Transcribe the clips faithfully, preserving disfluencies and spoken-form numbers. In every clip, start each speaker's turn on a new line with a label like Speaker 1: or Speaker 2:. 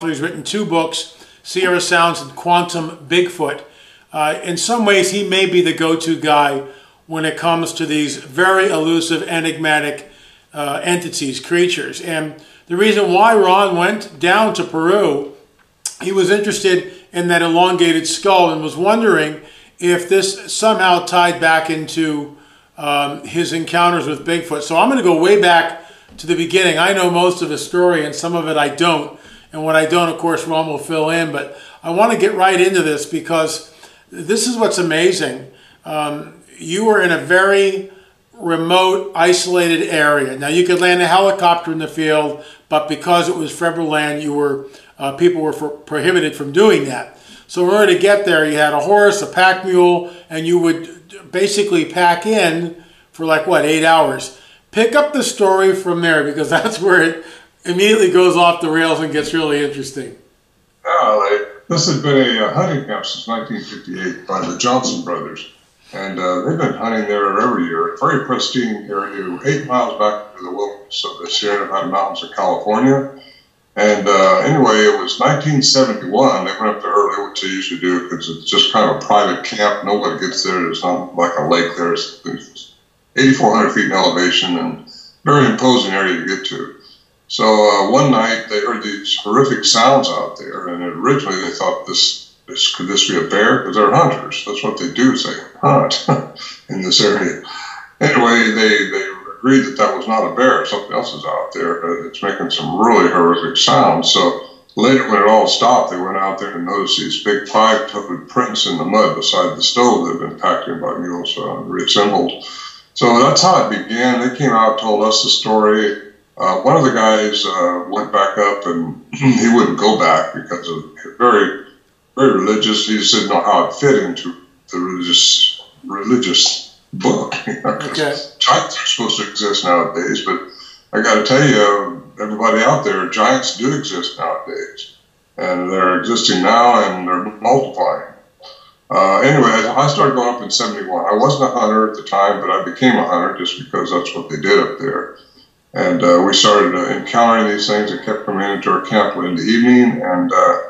Speaker 1: He's written two books, Sierra Sounds and Quantum Bigfoot. Uh, in some ways, he may be the go-to guy when it comes to these very elusive, enigmatic uh, entities, creatures. And the reason why Ron went down to Peru, he was interested in that elongated skull and was wondering if this somehow tied back into um, his encounters with Bigfoot. So I'm going to go way back to the beginning. I know most of the story and some of it I don't. And what I don't, of course, Ron will fill in. But I want to get right into this because this is what's amazing. Um, you were in a very remote, isolated area. Now, you could land a helicopter in the field, but because it was federal land, you were uh, people were for, prohibited from doing that. So in order to get there, you had a horse, a pack mule, and you would basically pack in for like, what, eight hours. Pick up the story from there because that's where it immediately goes off the rails and gets really interesting.
Speaker 2: Yeah, this has been a hunting camp since nineteen fifty-eight by the Johnson brothers. And uh, they've been hunting there every year. A very pristine area, eight miles back into the wilderness of the Sierra Nevada mountains of California. And uh, anyway, it was nineteen seventy-one. They went up there early, which they usually do, because it's just kind of a private camp. Nobody gets there. There's not like a lake there. It's eighty-four hundred feet in elevation and very imposing area to get to. So uh, one night they heard these horrific sounds out there, and originally they thought this, this could this be a bear? Because they're hunters. That's what they do, is they hunt in this area. Anyway, they, they agreed that that was not a bear. Something else is out there. It's making some really horrific sounds. So later when it all stopped, they went out there and noticed these big five-tooth prints in the mud beside the stove that had been packed in by mules, uh, reassembled. So that's how it began. They came out, told us the story. Uh, one of the guys uh, went back up, and he wouldn't go back because of very, very religious. He just didn't know how it fit into the religious religious book.
Speaker 1: Okay.
Speaker 2: Giants are supposed to exist nowadays, but I got to tell you, everybody out there, giants do exist nowadays, and they're existing now, and they're multiplying. Uh, anyway, I started going up in seventy-one. I wasn't a hunter at the time, but I became a hunter just because that's what they did up there. And uh, we started uh, encountering these things that kept coming into our camp in the evening, and uh,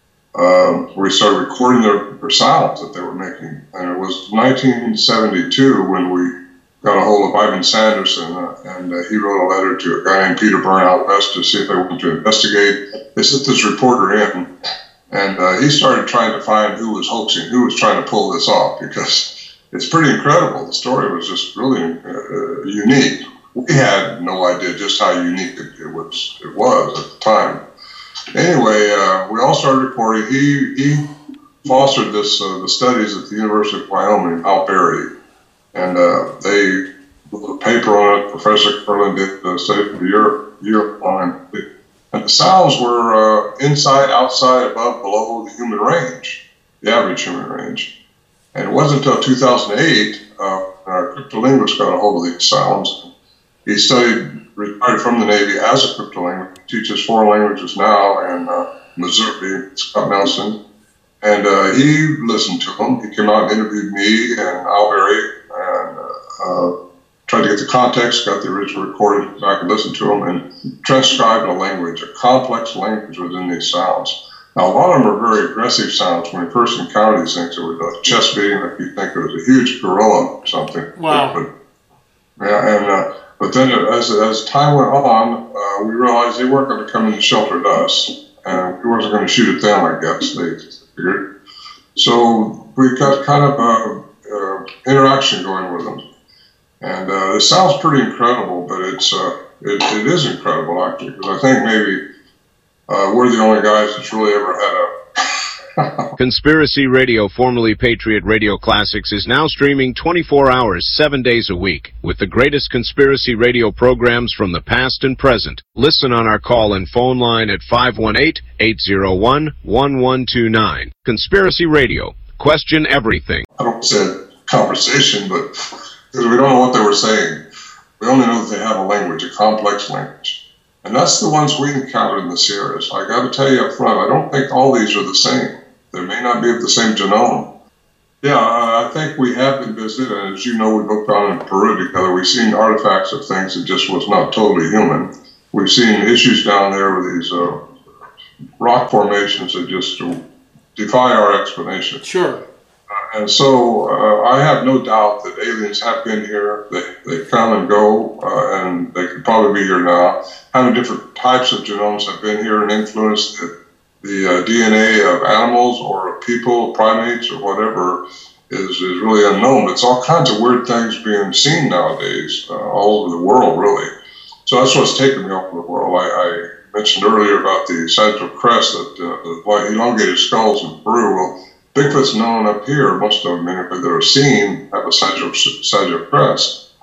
Speaker 2: uh, we started recording their, their sounds that they were making. And it was nineteen seventy-two when we got a hold of Ivan Sanderson, uh, and uh, he wrote a letter to a guy named Peter Byrne out west to see if they wanted to investigate. They sent this reporter in, and uh, he started trying to find who was hoaxing, who was trying to pull this off, because it's pretty incredible. The story was just really uh, unique. We had no idea just how unique it, it was it was at the time. Anyway, uh, we all started reporting. He he fostered this uh, the studies at the University of Wyoming, Al Berry, and uh, they wrote a paper on it. Professor Curlin did a study for a year year long, and the sounds were uh, inside, outside, above, below the human range, the average human range. And it wasn't until two thousand eight uh, our cryptolinguist got a hold of these sounds. He studied, retired from the Navy as a cryptolinguist, teaches foreign languages now in uh, Missouri, Scott Nelson. And uh, he listened to them. He came out and interviewed me and Al Berry and uh, uh, tried to get the context, got the original recording back and listened to them, and transcribed a language, a complex language within these sounds. Now, a lot of them are very aggressive sounds. When we first encountered these things, it was like chest beating, like you think it was a huge gorilla or something.
Speaker 1: Wow.
Speaker 2: But, yeah, and... Uh, But then as, as time went on, uh, we realized they weren't going to come in and shelter us, and we wasn't going to shoot at them, I guess, they figured. So we got kind of a, a interaction going with them. And uh, it sounds pretty incredible, but it's uh, it, it is incredible, actually, because I think maybe uh, we're the only guys that's really ever had a
Speaker 3: Conspiracy Radio, formerly Patriot Radio Classics, is now streaming twenty-four hours, seven days a week, with the greatest conspiracy radio programs from the past and present. Listen on our call-in phone line at five one eight, eight zero one, one one two nine. Conspiracy Radio. Question everything.
Speaker 2: I don't say conversation, but because we don't know what they were saying. We only know that they have a language, a complex language. And that's the ones we encountered in the Sierras. I got to tell you up front, I don't think all these are the same. They may not be of the same genome. Yeah, I think we have been visited, and as you know, we booked on in Peru together. We've seen artifacts of things that just was not totally human. We've seen issues down there with these uh, rock formations that just defy our explanation.
Speaker 1: Sure.
Speaker 2: Uh, and so uh, I have no doubt that aliens have been here. They, they come and go, uh, and they could probably be here now. Having different types of genomes have been here and influenced the, the uh, D N A of animals or of people, primates, or whatever is, is really unknown. But it's all kinds of weird things being seen nowadays, uh, all over the world, really. So that's what's taken me all over the world. I, I mentioned earlier about the sagittal crest, that uh, the elongated skulls in Peru. Well, Bigfoot's known up here. Most of them, anyway, that are seen have a sagittal, sagittal crest.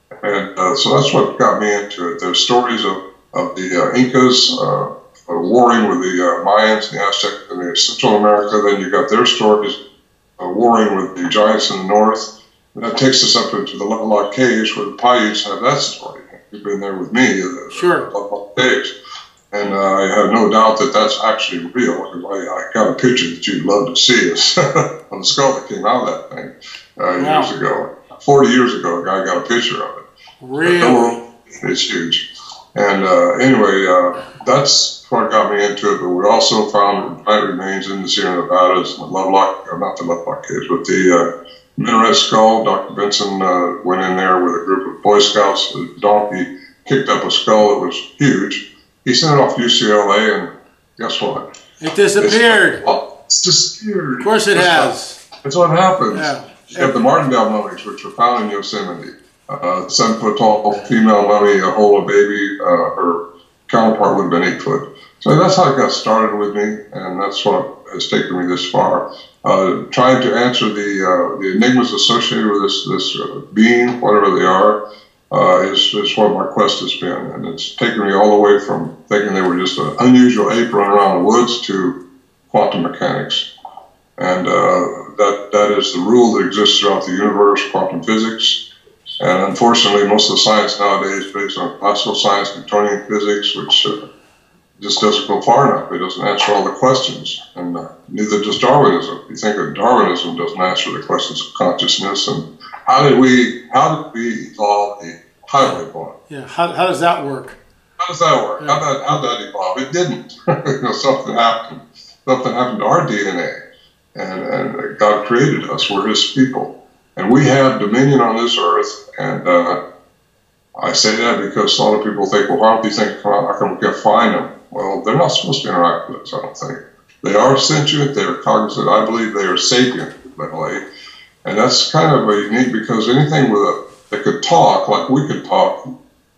Speaker 2: And uh, so that's what got me into it. There's stories of, of the uh, Incas uh, warring with the uh, Mayans and the Aztecs in Central America. Then you got their stories uh, warring with the giants in the north. And that takes us up into the Lovelock Caves, where the Paiutes have that story. You've been there with me, uh,
Speaker 1: sure.
Speaker 2: Lovelock Caves. And uh, I have no doubt that that's actually real, because I, I got a picture that you'd love to see us on the skull that came out of that thing uh, wow. years ago. forty years ago, a guy got a picture of it.
Speaker 1: Really?
Speaker 2: It's huge. And uh, anyway, uh, that's what got me into it. But we also found plant remains in the Sierra Nevadas, and the Lovelock, uh, not the Lovelock Caves, but the uh, Minaret Skull. Doctor Benson uh, went in there with a group of Boy Scouts. The donkey kicked up a skull that was huge. He sent it off to U C L A, and guess what?
Speaker 1: It disappeared.
Speaker 2: It's, oh, it's disappeared.
Speaker 1: Of course it
Speaker 2: that's
Speaker 1: has.
Speaker 2: What, that's what happens.
Speaker 1: Yeah.
Speaker 2: You have the Martindale mummies, which were found in Yosemite. Uh, seven foot tall female mummy, a whole baby. Uh, her counterpart would have been eight foot. So that's how it got started with me, and that's what has taken me this far. Uh, trying to answer the uh, the enigmas associated with this this uh, being, whatever they are, uh, is, is what my quest has been. And it's taken me all the way from thinking they were just an unusual ape running around the woods to quantum mechanics. And uh, that that is the rule that exists throughout the universe, quantum physics. And unfortunately, most of the science nowadays is based on classical science, Newtonian physics, which uh, just doesn't go far enough. It doesn't answer all the questions. And uh, neither does Darwinism. You think that Darwinism doesn't answer the questions of consciousness and how did we how did we evolve the highway bomb?
Speaker 1: Yeah, how, how does that work?
Speaker 2: How does that work?
Speaker 1: Yeah.
Speaker 2: How did how did that evolve? It didn't. you know, something happened. Something happened to our D N A, and and God created us. We're His people, and we have dominion on this earth. And uh, I say that because a lot of people think, well, why don't these things come out? How come we can't find them? Well, they're not supposed to interact with us. I don't think they are sentient. They are cognizant. I believe they are sapient, by the way. And that's kind of a unique, because anything with a that could talk like we could talk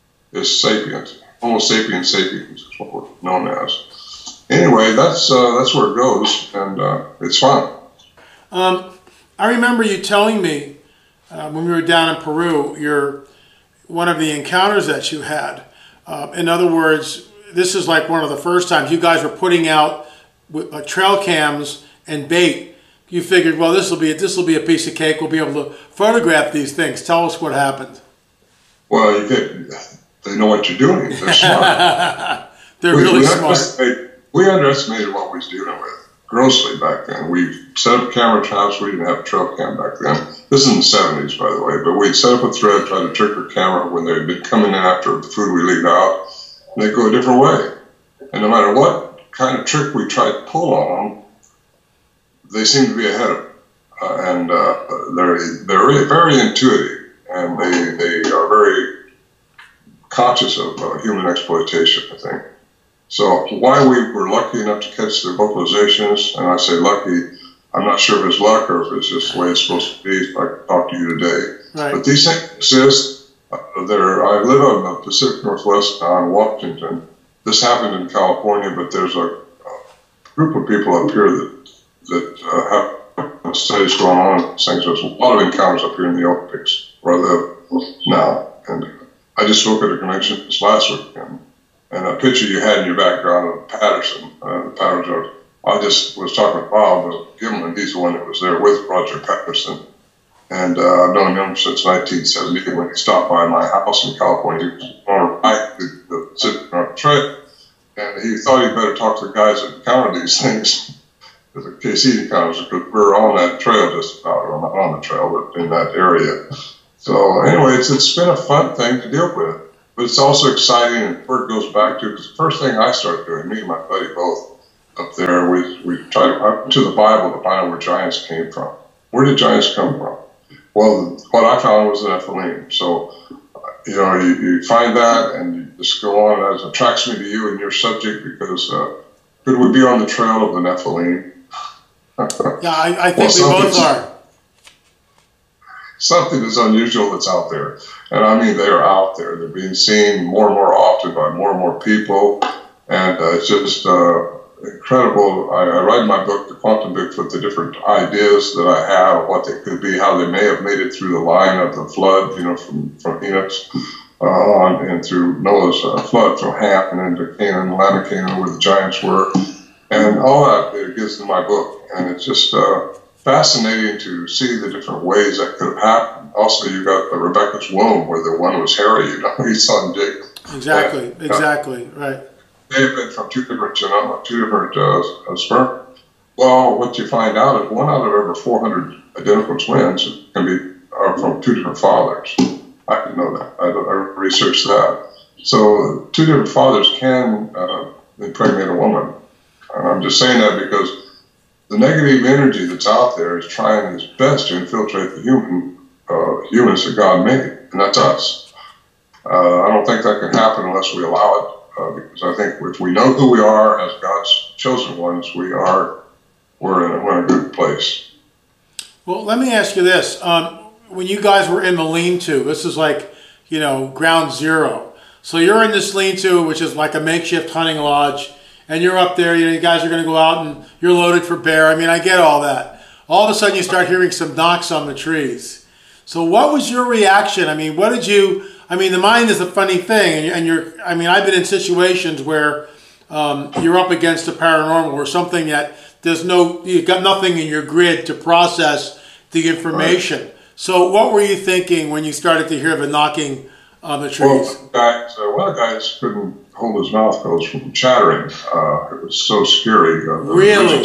Speaker 2: is sapient. Homo sapiens sapiens is what we're known as. Anyway, that's uh, that's where it goes, and uh, it's fun.
Speaker 1: Um, I remember you telling me uh, when we were down in Peru, your one of the encounters that you had. Uh, in other words, this is like one of the first times you guys were putting out with, uh, trail cams and bait. You figured, well, this will be this will be a piece of cake. We'll be able to photograph these things. Tell us what happened.
Speaker 2: Well, you get, they know what you're doing. They're smart.
Speaker 1: They're
Speaker 2: we,
Speaker 1: really
Speaker 2: we
Speaker 1: smart.
Speaker 2: Underestimated, we underestimated what we was dealing with grossly back then. We set up camera traps. We didn't have a trail cam back then. This is in the seventies, by the way. But we'd set up a thread, try to trick our camera when they'd been coming in after the food we leave out, and they'd go a different way. And no matter what kind of trick we tried to pull on them, they seem to be ahead of it. Uh, and uh, they're, they're really very intuitive, and they, they are very conscious of uh, human exploitation, I think. So why we were lucky enough to catch their vocalizations, and I say lucky, I'm not sure if it's luck or if it's just the way it's supposed to be, if I can talk to you today.
Speaker 1: Right.
Speaker 2: But these things exist. Uh, there, I live on the Pacific Northwest now in Washington. This happened in California, but there's a, a group of people up here that that uh, have studies going on. Things. There's a lot of encounters up here in the Olympics where I live now. And I just spoke at a convention this last weekend, and a picture you had in your background of Patterson, uh, Patterson. I just was talking to Bob Gimlin. He's the one that was there with Roger Patterson. And uh, I've known him since nineteen seventy when he stopped by my house in California. He was on a bike to sit on a trail, and he thought he'd better talk to the guys that encountered these things. The K C encounters, because we were on that trail just about, or not on the trail, but in that area. So anyway, it's, it's been a fun thing to deal with, but it's also exciting, and where it goes back to, because the first thing I started doing, me and my buddy both, up there. We we tried I went to the Bible to find out where giants came from. Where did giants come from? Well, what I found was the Nephilim. So, you know, you, you find that and you just go on. That attracts me to you and your subject because uh, could we be on the trail of the Nephilim?
Speaker 1: Yeah, I, I think
Speaker 2: well,
Speaker 1: we both are.
Speaker 2: Something is unusual that's out there. And I mean, they are out there. They're being seen more and more often by more and more people. And uh, it's just uh, incredible. I, I write in my book, The Quantum Bigfoot, the different ideas that I have, what they could be, how they may have made it through the line of the flood, you know, from, from Enoch's uh, on and through Noah's uh, flood from Ham and into Canaan, the land of Canaan, where the giants were. And all that it gets in my book. And it's just uh, fascinating to see the different ways that could have happened. Also, you got the Rebecca's womb, where the one was hairy, you know, he saw Jacob.
Speaker 1: Exactly,
Speaker 2: and,
Speaker 1: exactly,
Speaker 2: uh,
Speaker 1: right.
Speaker 2: They have been from two different, genoma, two different uh, sperm. Well, what you find out is one out of every four hundred identical twins can be are from two different fathers. I didn't know that. I, I researched that. So two different fathers can uh, impregnate a woman. I'm just saying that because the negative energy that's out there is trying its best to infiltrate the human uh, humans that God made, and that's us. Uh, I don't think that can happen unless we allow it, uh, because I think if we know who we are as God's chosen ones, we are we're in a, we're in a good place.
Speaker 1: Well, let me ask you this: um, when you guys were in the lean-to, this is like you know ground zero. So you're in this lean-to, which is like a makeshift hunting lodge. And you're up there, you know, you guys are going to go out and you're loaded for bear. I mean, I get all that. All of a sudden you start hearing some knocks on the trees. So what was your reaction? I mean, what did you, I mean, the mind is a funny thing. And you're, I mean, I've been in situations where um, you're up against the paranormal or something that there's no, you've got nothing in your grid to process the information. Right. So what were you thinking when you started to hear the knocking on the trees?
Speaker 2: Well, guys, uh, one of the guys couldn't hold his mouth closed from chattering. Uh, it was so scary. Uh,
Speaker 1: really?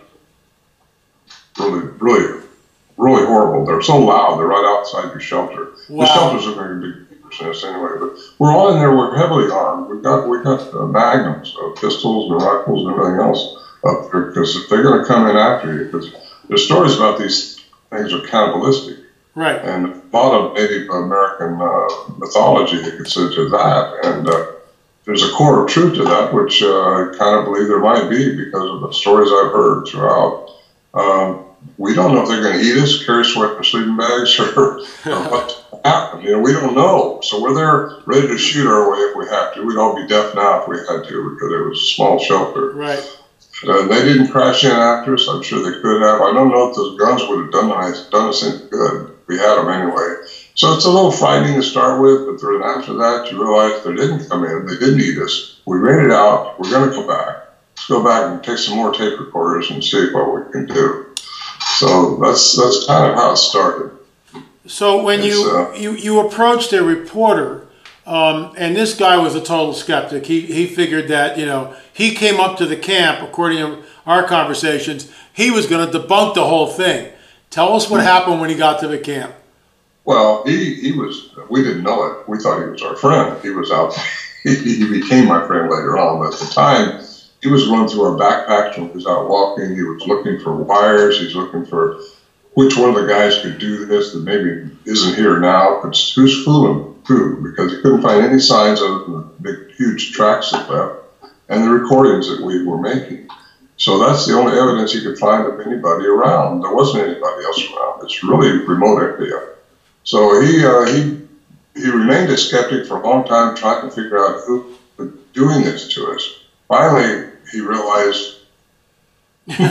Speaker 2: Really, really, really horrible. They're so loud. They're right outside your shelter.
Speaker 1: Wow.
Speaker 2: The shelters are very big business anyway. But we're all in there. We're heavily armed. We've got we got uh, magnums, uh, pistols, and rifles, and everything else up there because if they're going to come in after you, because there's stories about these things are cannibalistic.
Speaker 1: Right.
Speaker 2: And a lot of Native American uh, mythology that gets into that. And uh, there's a core of truth to that, which uh, I kind of believe there might be because of the stories I've heard throughout. Um, we don't know if they're going to eat us, carry us away in sleeping bags, or, or what happened. You know, we don't know. So we're there ready to shoot our way if we have to. We'd all be deaf now if we had to because it was a small shelter.
Speaker 1: Right.
Speaker 2: Uh, they didn't crash in after us. I'm sure they could have. I don't know if those guns would have done us, done us any good. We had them anyway. So it's a little frightening to start with, but then after that, you realize they didn't come in. They didn't eat us. We ran it out. We're going to go back. Let's go back and take some more tape recorders and see what we can do. So that's that's kind of how it started.
Speaker 1: So when
Speaker 2: it's,
Speaker 1: you,
Speaker 2: uh,
Speaker 1: you, you approached a reporter, um, and this guy was a total skeptic. He, he figured that, you know, he came up to the camp, according to our conversations, he was going to debunk the whole thing. Tell us what happened when he got to the camp.
Speaker 2: Well, he, he was, we didn't know it. We thought he was our friend. He was out, he, he became my friend later on. But at the time, he was going through our backpacks when he was out walking. He was looking for wires. He's looking for which one of the guys could do this that maybe isn't here now. Because who's fooling who? Because he couldn't find any signs other than the big, huge tracks that left and the recordings that we were making. So that's the only evidence he could find of anybody around. There wasn't anybody else around. It's really remote area. So he uh, he he remained a skeptic for a long time, trying to figure out who was doing this to us. Finally, he realized, you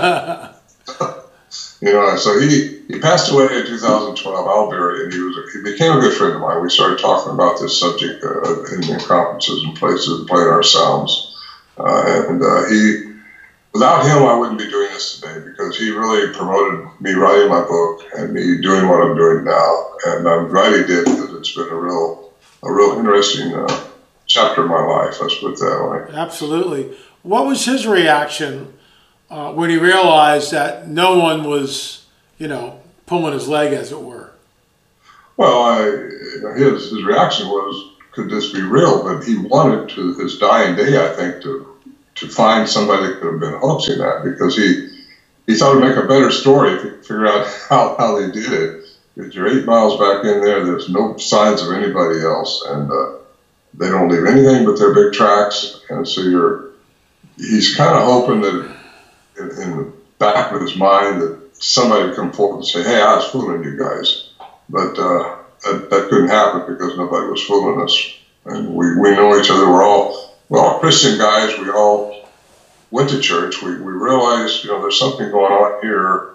Speaker 2: know. So he, he passed away in two thousand twelve, Al Berry, and he was he became a good friend of mine. We started talking about this subject uh, in, in conferences and places, playing our sounds, uh, and uh, he. Without him, I wouldn't be doing this today because he really promoted me writing my book and me doing what I'm doing now. And I'm glad he did because it's been a real, a real interesting uh, chapter of my life. Let's put it that way.
Speaker 1: Absolutely. What was his reaction uh, when he realized that no one was, you know, pulling his leg, as it were?
Speaker 2: Well, I, his his reaction was, "Could this be real?" But he wanted to his dying day, I think, to to find somebody that could have been hoaxing that, because he he thought it'd make a better story if he could figure out how, how they did it. If you're eight miles back in there, there's no signs of anybody else, and uh, they don't leave anything but their big tracks. And so you're, he's kind of hoping that in, in the back of his mind that somebody would come forward and say, hey, I was fooling you guys. But uh, that, that couldn't happen because nobody was fooling us. And we, we know each other. We're all, we're all Christian guys. We all went to church. We, we realized, you know, there's something going on here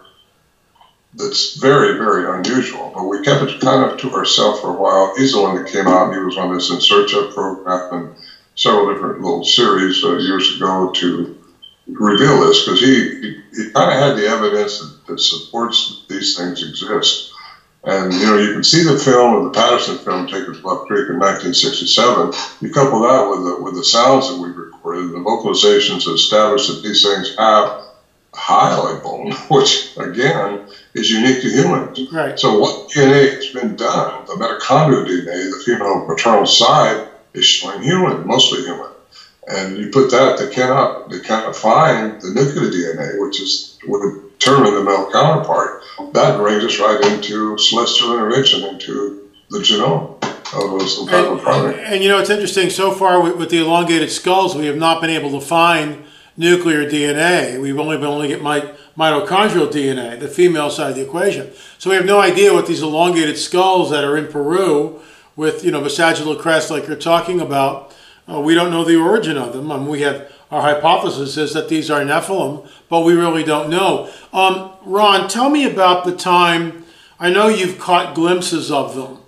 Speaker 2: that's very, very unusual. But we kept it kind of to ourselves for a while. He's the one that came out, and he was on this In Search Of program and several different little series uh, years ago to reveal this, because he, he, he kind of had the evidence that, that supports that these things exist. And, you know, you can see the film of the Patterson film taken at Bluff Creek in nineteen sixty-seven. You couple that with the, with the sounds that we recorded, the vocalizations that establish that these things have a hyoid bone, which, again, is unique to humans.
Speaker 1: Right.
Speaker 2: So what D N A has been done, the mitochondrial D N A, the female maternal side, is showing human, mostly human. And you put that, they cannot, they cannot find the nuclear D N A, which is would determine the male counterpart. That brings us right into celestial intervention into the genome of those
Speaker 1: and,
Speaker 2: primate.
Speaker 1: And, and you know, it's interesting, so far with, with the elongated skulls, we have not been able to find nuclear D N A. We've only been able to get my, mitochondrial D N A, the female side of the equation. So we have no idea what these elongated skulls that are in Peru with, you know, the sagittal crest like you're talking about, uh, we don't know the origin of them. I mean, we have, our hypothesis is that these are Nephilim, but we really don't know. Um, Ron, tell me about the time, I know you've caught glimpses of them,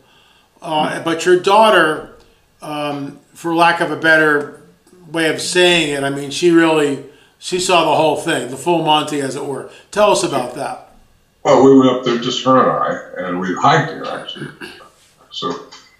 Speaker 1: uh, but your daughter, um, for lack of a better way of saying it, I mean, she really, she saw the whole thing, the full Monty, as it were. Tell us about that.
Speaker 2: Well, we went up there, just her and I, and we hiked there, actually. So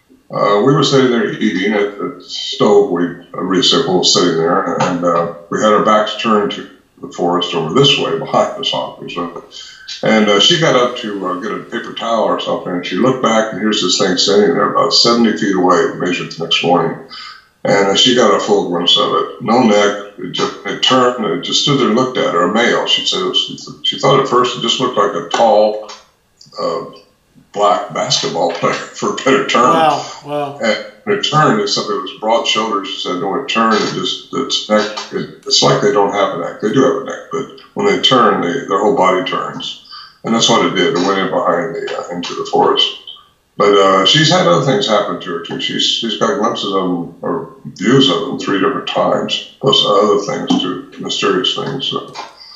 Speaker 2: uh, we were sitting there eating at the stove. We a receptacle was sitting there, and uh, we had our backs turned to the forest over this way behind us, obviously. And uh, she got up to uh, get a paper towel or something, and she looked back, and here's this thing sitting there about seventy feet away, measured the next morning. And uh, she got a full glimpse of it. No neck. It, just, it turned, and it just stood there and looked at her, a male. She said it was, she thought at first it just looked like a tall uh, black basketball player, for a better term.
Speaker 1: Wow, wow.
Speaker 2: And when it turned, it's something that was broad shoulders. She said, no, it turned, it just, its neck, it, it's like they don't have a neck. They do have a neck, but when they turn, they, their whole body turns. And that's what it did. It went in behind the, uh, into the forest. But uh, she's had other things happen to her, too. She's, she's got glimpses of them, or views of them, three different times, plus other things, too, mysterious things. So,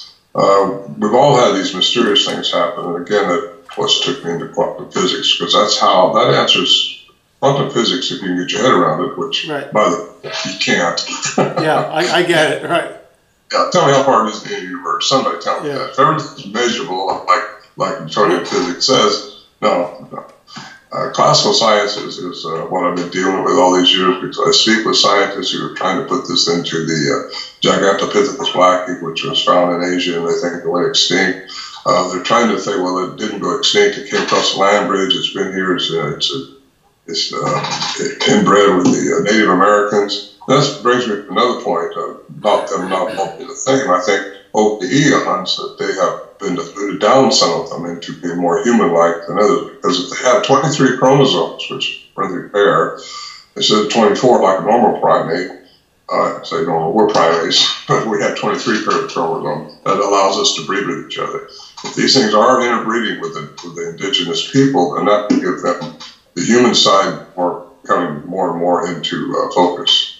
Speaker 2: uh, we've all had these mysterious things happen. And again, that plus took me into quantum physics, because that's how, that answers quantum physics if you can get your head around it, which, right. by the way, you can't.
Speaker 1: Yeah, I, I get it, right.
Speaker 2: Yeah, tell me how far it is in the universe. Somebody tell me yeah. that. If everything's measurable, like, like Newtonian physics says, no, no. Uh, classical science is, is uh, what I've been dealing with all these years, because I speak with scientists who are trying to put this into the uh, Gigantopithecus blacki, which was found in Asia, and they think it went extinct. Uh, they're trying to think, well, it didn't go extinct. It came across the land bridge. It's been here. It's, uh, it's, uh, it's uh, inbred with the uh, Native Americans. That brings me to another point uh, about them not wanting to think. And I think over the eons that they have been diluted down, some of them, into being more human-like than others. Because if they have twenty-three chromosomes, which are the pair, instead of twenty-four like a normal primate, uh, say normal, we're primates, but we have twenty-three pairs of chromosomes that allows us to breed with each other. If these things are interbreeding with the, with the indigenous people, then that can give them the human side more, coming more and more into uh, focus,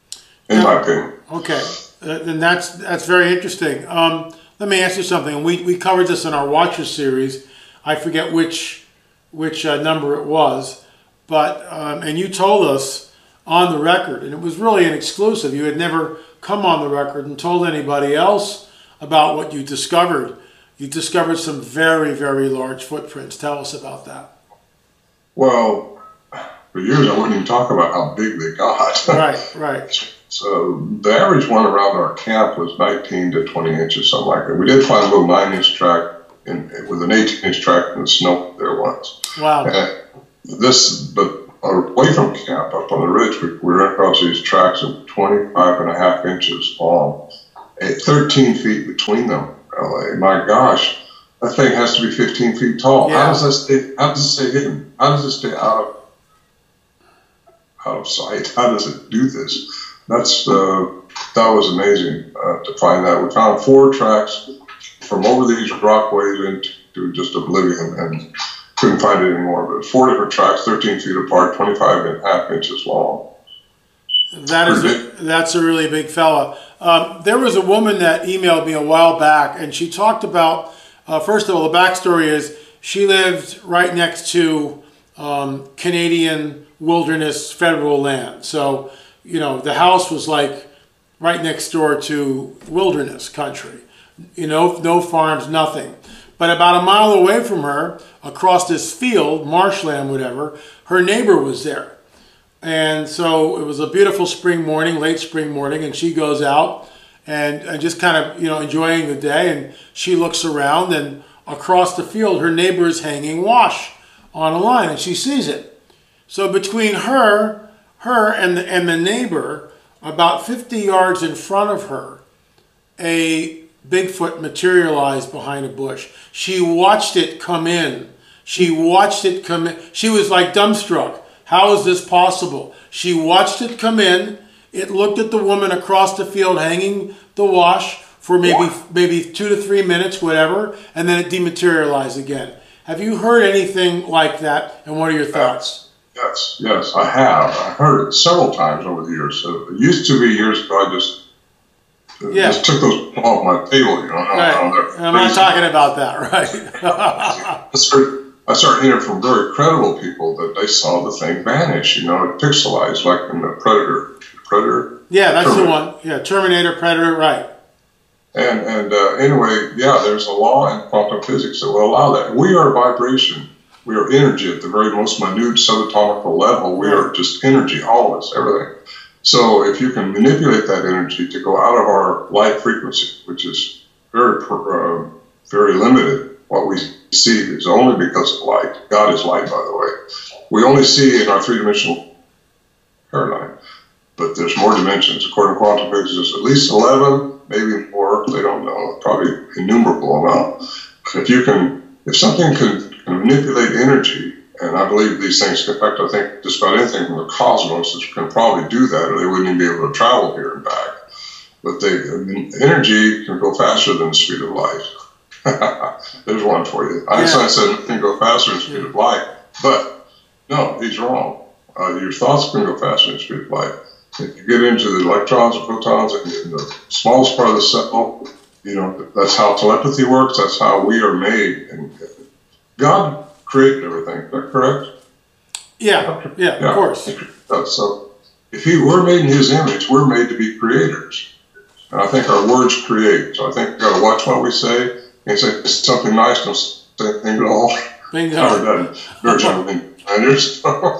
Speaker 2: in my opinion.
Speaker 1: Okay, uh, then that's that's very interesting. Um, let me ask you something. We we covered this in our Watcher series. I forget which which uh, number it was, but um, and you told us on the record, and it was really an exclusive. You had never come on the record and told anybody else about what you discovered. You discovered some very, very large footprints. Tell us about that.
Speaker 2: Well, for years I wouldn't even talk about how big they got.
Speaker 1: Right, right.
Speaker 2: So the average one around our camp was nineteen to twenty inches, something like that. We did find a little nine-inch track in, with an eighteen-inch track in the snow there once.
Speaker 1: Wow.
Speaker 2: And this, but away from camp, up on the ridge, we, we ran across these tracks of twenty-five and a half inches long, and thirteen feet between them. L A, my gosh, that thing has to be fifteen feet tall. Yeah. How does that stay? How does it stay hidden? How does it stay out of out of sight? How does it do this? That's uh, that was amazing uh, to find that. We found four tracks from over these rockways into just oblivion, and couldn't find it anymore. But four different tracks, thirteen feet apart, twenty-five and a half inches long.
Speaker 1: That is a, that's a really big fella. Um, there was a woman that emailed me a while back, and she talked about, uh, first of all, the backstory is she lived right next to um, Canadian wilderness federal land. So, you know, the house was like right next door to wilderness country. You know, no farms, nothing. But about a mile away from her, across this field, marshland, whatever, her neighbor was there. And so it was a beautiful spring morning, late spring morning, and she goes out and, and just kind of, you know, enjoying the day. And she looks around, and across the field, her neighbor is hanging wash on a line, and she sees it. So between her, her and the, and the neighbor, about fifty yards in front of her, a Bigfoot materialized behind a bush. She watched it come in. She watched it come in. She was like dumbstruck. How is this possible? She watched it come in. It looked at the woman across the field hanging the wash for maybe maybe two to three minutes, whatever, and then it dematerialized again. Have you heard anything like that, and what are your thoughts?
Speaker 2: Yes, yes, I have. I heard it several times over the years. So it used to be years ago, I just,
Speaker 1: yeah.
Speaker 2: just took those off my table, you know.
Speaker 1: Right. I'm not talking about that, right?
Speaker 2: That's very, I started hearing from very credible people that they saw the thing vanish, you know, it pixelized like in the Predator. Predator?
Speaker 1: Yeah, that's
Speaker 2: Terminator.
Speaker 1: the one. Yeah, Terminator, Predator, right.
Speaker 2: And and uh, anyway, yeah, there's a law in quantum physics that will allow that. We are vibration. We are energy at the very most minute subatomic level. We are just energy, all of us, everything. So if you can manipulate that energy to go out of our light frequency, which is very, uh, very limited, what we see is only because of light. God is light, by the way. We only see in our three-dimensional paradigm, but there's more dimensions. According to quantum physics, there's at least eleven, maybe more. They don't know, probably innumerable amount. But if you can, if something can, can manipulate energy, and I believe these things, in fact, I think just about anything from the cosmos can probably do that, or they wouldn't even be able to travel here and back. But they, I mean, energy can go faster than the speed of light. There's one for you. Einstein yeah. said it can go faster than the speed of light, but no, he's wrong. Uh, your thoughts can go faster than the speed of light. If you get into the electrons and photons and in the smallest part of the cell, you know, that's how telepathy works. That's how we are made. And God created everything. Is that correct?
Speaker 1: Yeah, yeah, yeah. Of course.
Speaker 2: So if he, we're made in his image, we're made to be creators. And I think our words create. So I think we've got to watch what we say. And say something nice, don't say anything at all.
Speaker 1: Bingo.
Speaker 2: Never done very generally minors.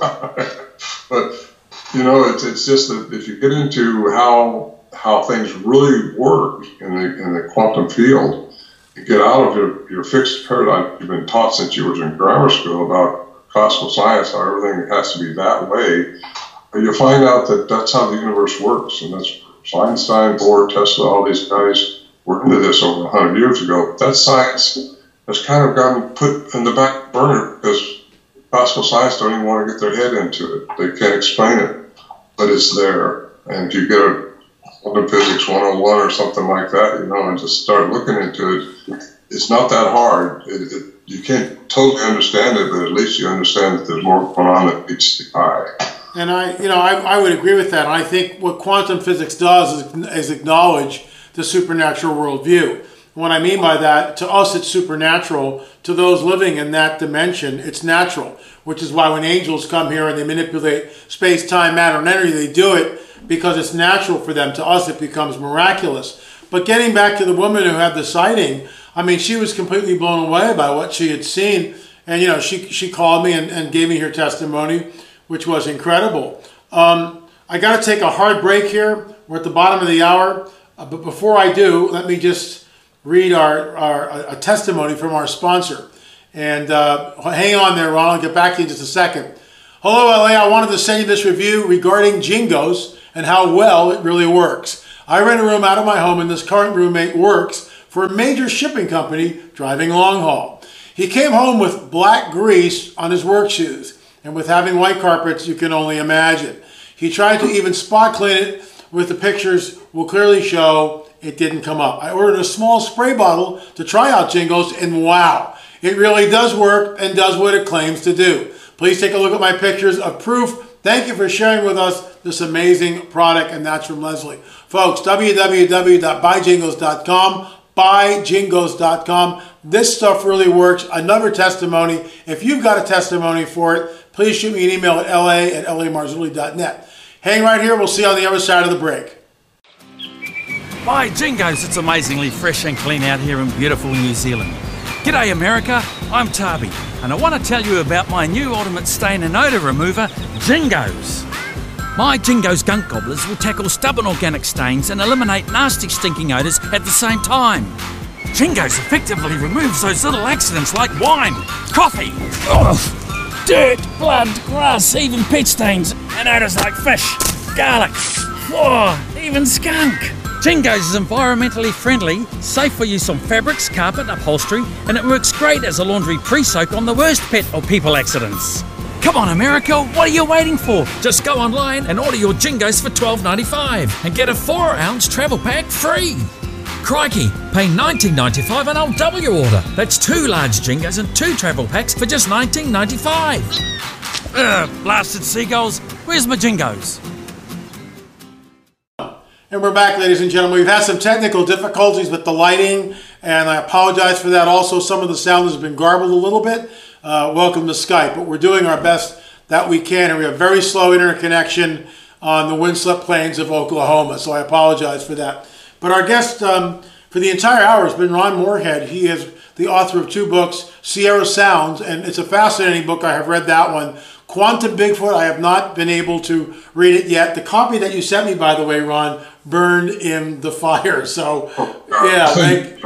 Speaker 2: But you know, it's it's just that if you get into how how things really work in the in the quantum field, you get out of your, your fixed paradigm you've been taught since you were in grammar school about classical science, how everything has to be that way. You'll find out that that's how the universe works, and that's Einstein, Bohr, Tesla, all these guys were into this over a hundred years ago. That science has kind of gotten put in the back burner because classical science don't even want to get their head into it. They can't explain it, but it's there. And if you get a quantum physics one oh one or something like that, you know, and just start looking into it, it's not that hard. It, it, you can't totally understand it, but at least you understand that there's more going on that meets the eye.
Speaker 1: And I, you know, I, I would agree with that. And I think what quantum physics does is, is acknowledge the supernatural worldview. What I mean by that, to us it's supernatural. To those living in that dimension, it's natural. Which is why when angels come here and they manipulate space, time, matter, and energy, they do it because it's natural for them. To us, it becomes miraculous. But getting back to the woman who had the sighting, I mean, she was completely blown away by what she had seen. And, you know, she, she called me and, and gave me her testimony, which was incredible. Um, I got to take a hard break here. We're at the bottom of the hour. Uh, but before I do, let me just read our, our a testimony from our sponsor. And uh, hang on there, Ron. I'll get back to you in just a second. Hello, L A. I wanted to send you this review regarding Jingos and how well it really works. I rent a room out of my home, and this current roommate works for a major shipping company driving long haul. He came home with black grease on his work shoes, and with having white carpets, you can only imagine. He tried to even spot clean it, with the pictures will clearly show it didn't come up. I ordered a small spray bottle to try out Jingos, and wow, it really does work and does what it claims to do. Please take a look at my pictures of proof. Thank you for sharing with us this amazing product, and that's from Leslie. Folks, w w w dot buy jingos dot com, buy jingos dot com. This stuff really works. Another testimony. If you've got a testimony for it, please shoot me an email at l a at l a marzulli dot net. Hang right here. We'll see you on the other side of the break.
Speaker 4: Buy Jingos. It's amazingly fresh and clean out here in beautiful New Zealand. G'day America, I'm Tarby, and I want to tell you about my new ultimate stain and odour remover, Jingos. My Jingos gunk gobblers will tackle stubborn organic stains and eliminate nasty stinking odours at the same time. Jingos effectively removes those little accidents like wine, coffee, ugh, dirt, blood, grass, even pet stains, and odours like fish, garlic, oh, even skunk. Jingos is environmentally friendly, safe for use on fabrics, carpet, upholstery, and it works great as a laundry pre-soak on the worst pet or people accidents. Come on America, what are you waiting for? Just go online and order your Jingos for twelve ninety-five and get a four ounce travel pack free. Crikey, pay nineteen ninety-five and I'll double your order. That's two large Jingos and two travel packs for just nineteen ninety-five. Ugh, blasted seagulls, where's my Jingos?
Speaker 1: And we're back, ladies and gentlemen. We've had some technical difficulties with the lighting, and I apologize for that. Also, some of the sound has been garbled a little bit. Uh, welcome to Skype, but we're doing our best that we can, and we have very slow interconnection on the windswept plains of Oklahoma, so I apologize for that. But our guest um, for the entire hour has been Ron Morehead. He is the author of two books, Sierra Sounds, and it's a fascinating book. I have read that one. Quantum Bigfoot, I have not been able to read it yet. The copy that you sent me, by the way, Ron, burned in the fire. So, yeah. Thank,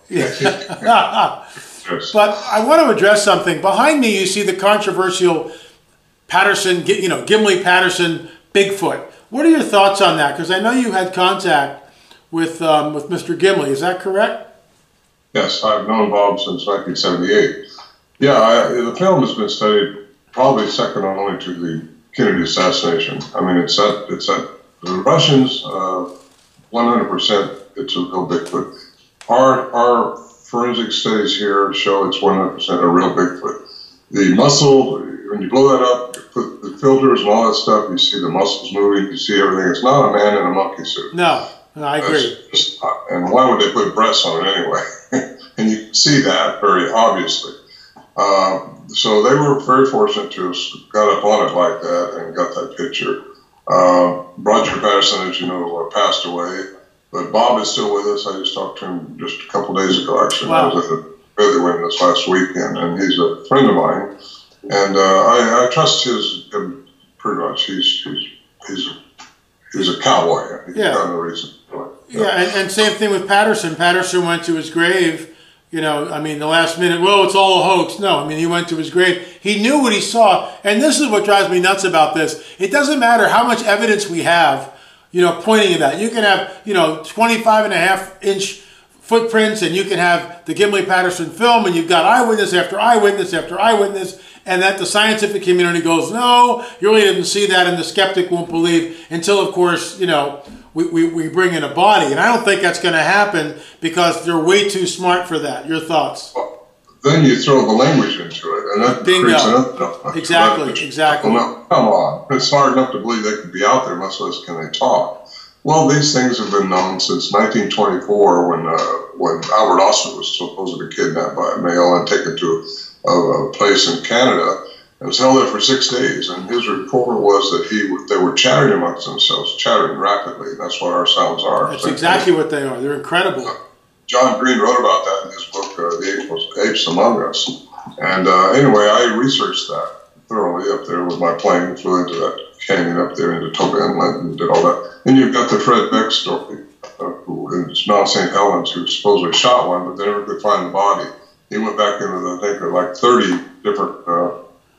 Speaker 1: yeah. But I want to address something. Behind me, you see the controversial Patterson, you know, Gimli-Patterson Bigfoot. What are your thoughts on that? Because I know you had contact with um, with Mister Gimli. Is that correct?
Speaker 2: Yes, I've known Bob since nineteen seventy-eight. Yeah, I, the film has been studied probably second only to the Kennedy assassination. I mean, it's that it's that the Russians, uh, one hundred percent, it's a real Bigfoot. Our our forensic studies here show it's one hundred percent a real Bigfoot. The muscle, when you blow that up, you put the filters and all that stuff, you see the muscles moving, you see everything. It's not a man in a monkey suit.
Speaker 1: No, no I agree.
Speaker 2: Just, and why would they put breasts on it anyway? And you can see that very obviously. Uh, so they were very fortunate to have got up on it like that and got that picture. Uh, Roger Patterson, as you know, uh, passed away, but Bob is still with us. I just talked to him just a couple days ago, actually. Wow. I was at the Featherwing this last weekend, and he's a friend of mine. And uh, I, I trust his him pretty much. He's he's he's a, he's a cowboy. He's
Speaker 1: yeah.
Speaker 2: got no reason for it.
Speaker 1: Yeah, yeah and, and same thing with Patterson. Patterson went to his grave. You know, I mean, the last minute, well, it's all a hoax. No, I mean, he went to his grave. He knew what he saw. And this is what drives me nuts about this. It doesn't matter how much evidence we have, you know, pointing to that. You can have, you know, twenty-five and a half inch footprints, and you can have the Gimli-Patterson film, and you've got eyewitness after eyewitness after eyewitness, and that the scientific community goes, no, you really didn't see that, and the skeptic won't believe until, of course, you know, We, we, we bring in a body. And I don't think that's going to happen because they're way too smart for that. Your thoughts?
Speaker 2: Well, then you throw the language into it, and that
Speaker 1: Bingo.
Speaker 2: creates another.
Speaker 1: Exactly, exactly.
Speaker 2: Well, no, come on. It's hard enough to believe they could be out there, much less can they talk. Well, these things have been known since nineteen twenty-four when uh, when Albert Austin was supposedly kidnapped by a male and taken to a, a place in Canada. and was held there for six days. And his report was that he they were chattering amongst themselves, chattering rapidly. That's what our sounds are.
Speaker 1: That's exactly what they are. They're incredible.
Speaker 2: Uh, John Green wrote about that in his book, uh, The Apes Among Us. And uh, anyway, I researched that thoroughly up there with my plane, flew into that canyon up there into Toba Inlet and did all that. Then you've got the Fred Beck story, uh, who is now Saint Helens, who supposedly shot one, but they never could find the body. He went back into the, I think, like thirty different uh,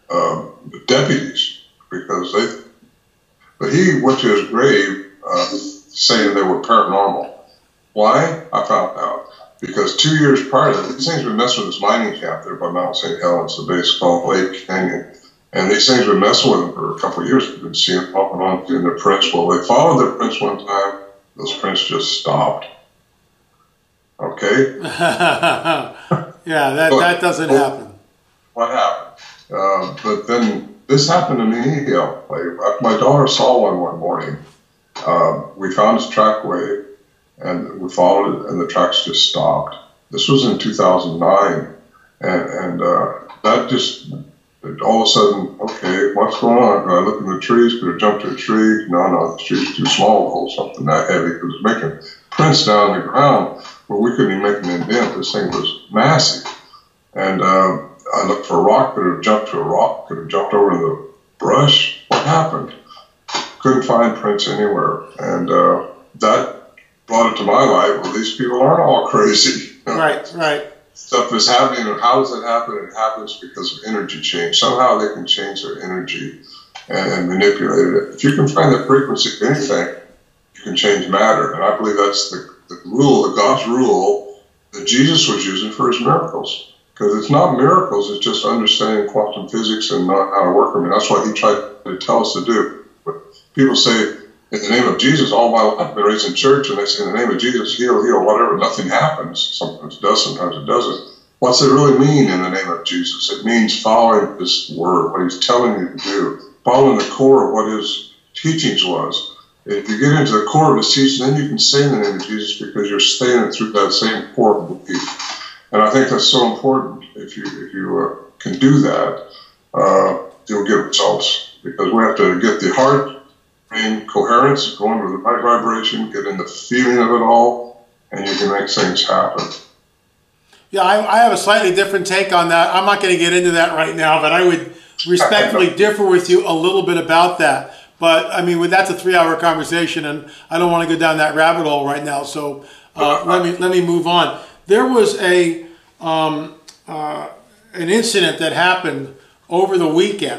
Speaker 2: um, deputies because they. But he went to his grave uh, saying they were paranormal. Why? I found out. Because two years prior to that, these things were messing with this mining camp there by Mount Saint Helens, the base called Lake Canyon. And these things were messing with them for a couple of years. We've been seeing them off and on in their prints. Well, they followed their prints one time. Those prints just stopped. Okay?
Speaker 1: yeah, that,
Speaker 2: but,
Speaker 1: that doesn't
Speaker 2: well,
Speaker 1: happen.
Speaker 2: What happened? Uh, but then this happened to me. You know, like, my daughter saw one one morning. Uh, we found his trackway. And we followed it, and the tracks just stopped. This was in two thousand nine, and and uh, that just all of a sudden, okay, what's going on? I look in the trees. Could have jumped to a tree? No, no, the tree's too small to hold something that heavy. It was making prints down the ground where we couldn't even make an indent. This thing was massive, and uh, I looked for a rock. Could have jumped to a rock. Could have jumped over in the brush. What happened? Couldn't find prints anywhere, and uh, that brought it to my life. Well, these people aren't all crazy. You know?
Speaker 1: Right, right.
Speaker 2: Stuff is happening, and how does it happen? It happens because of energy change. Somehow they can change their energy and, and manipulate it. If you can find the frequency of anything, you can change matter. And I believe that's the, the rule, the God's rule that Jesus was using for his miracles. Because it's not miracles, it's just understanding quantum physics and not how to work them. And that's what he tried to tell us to do. But people say, in the name of Jesus, all my life I've been raised in church, and they say, in the name of Jesus, heal, heal, whatever. Nothing happens. Sometimes it does, sometimes it doesn't. What's it really mean in the name of Jesus? It means following this word, what he's telling you to do, following the core of what his teachings was. If you get into the core of his teaching, then you can say in the name of Jesus because you're staying through that same core belief. And I think that's so important. If you if you uh, can do that, uh, you'll get results. Because we have to get the heart in coherence, go into the right vibration, get in the feeling of it all, and you can make things happen.
Speaker 1: Yeah, I, I have a slightly different take on that. I'm not going to get into that right now, but I would respectfully differ with you a little bit about that. But, I mean, that's a three-hour conversation, and I don't want to go down that rabbit hole right now, so uh, let me let me move on. There was a um, uh, an incident that happened over the weekend,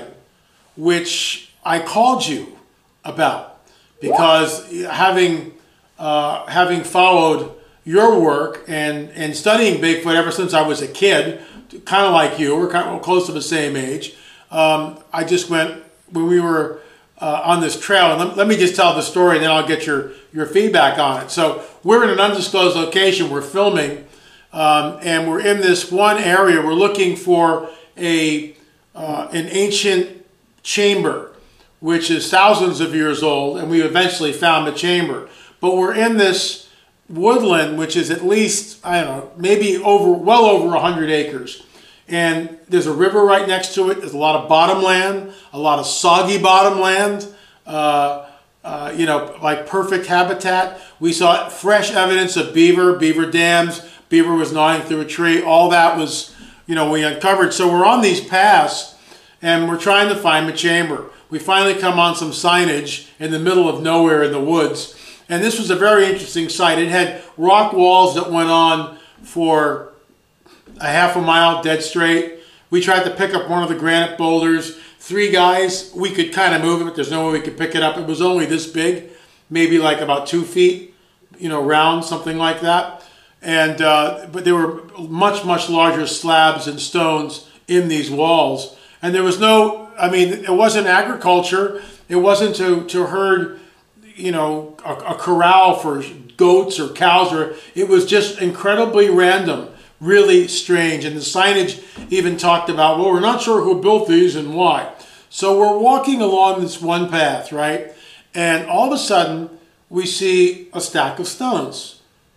Speaker 1: which I called you about, because having uh, having followed your work and, and studying Bigfoot ever since I was a kid, kind of like you, we're kind of close to the same age, um, I just went, when we were uh, on this trail, and let, let me just tell the story and then I'll get your, your feedback on it. So we're in an undisclosed location, we're filming, um, and we're in this one area, we're looking for a uh, an ancient chamber, which is thousands of years old, and we eventually found the chamber. But we're in this woodland, which is at least, I don't know, maybe over, well over one hundred acres. And there's a river right next to it. There's a lot of bottom land, a lot of soggy bottom land, uh, uh, you know, like perfect habitat. We saw fresh evidence of beaver, beaver dams, beaver was gnawing through a tree. All that was, you know, we uncovered. So we're on these paths, and we're trying to find the chamber. We finally come on some signage in the middle of nowhere in the woods. And this was a very interesting site. It had rock walls that went on for a half a mile dead straight. We tried to pick up one of the granite boulders. Three guys, we could kind of move it, but there's no way we could pick it up. It was only this big, maybe like about two feet, you know, round, something like that. And uh, but there were much, much larger slabs and stones in these walls. And there was no, I mean, it wasn't agriculture. It wasn't to, to herd, you know, a, a corral for goats or cows. Or it was just incredibly random, really strange. And the signage even talked about, well, we're not sure who built these and why. So we're walking along this one path, right? And all of a sudden, we see a stack of stones.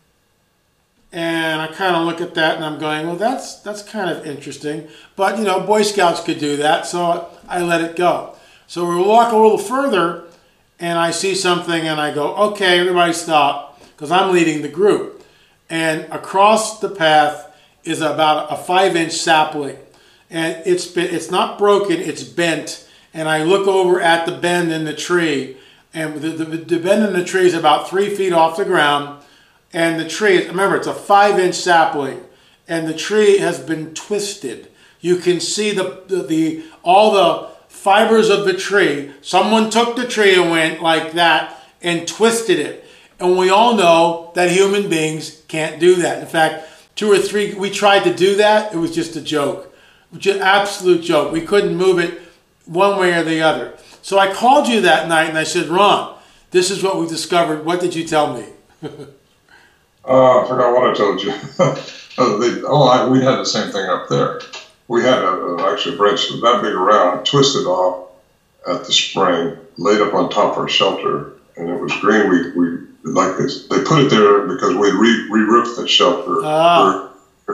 Speaker 1: And I kind of look at that and I'm going, well, that's that's kind of interesting. But, you know, Boy Scouts could do that, so I let it go. So we walk a little further and I see something and I go, okay, everybody stop, because I'm leading the group. And across the path is about a five-inch sapling. And it's been, it's not broken, it's bent. And I look over at the bend in the tree, and the, the, the bend in the tree is about three feet off the ground. And the tree, remember, it's a five-inch sapling, and the tree has been twisted. You can see the, the, the all the fibers of the tree. Someone took the tree and went like that and twisted it. And we all know that human beings can't do that. In fact, two or three, we tried to do that. It was just a joke. Just an absolute joke. We couldn't move it one way or the other. So I called you that night and I said, Ron, this is what we discovered. What did you tell me?
Speaker 2: uh, I forgot what I told you. they, oh, I, we had the same thing up there. We had a, a, actually a branch that big around, twisted off at the spring, laid up on top of our shelter, and it was green. We, we like this. They put it there because we re, re-roofed the shelter.
Speaker 1: Ah.